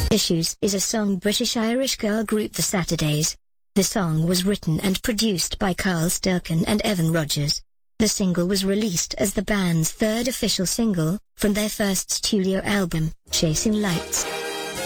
Issues is a song British-Irish girl group The Saturdays. The song was written and produced by Carl Sturken and Evan Rogers. The single was released as the band's third official single, from their first studio album, Chasing Lights.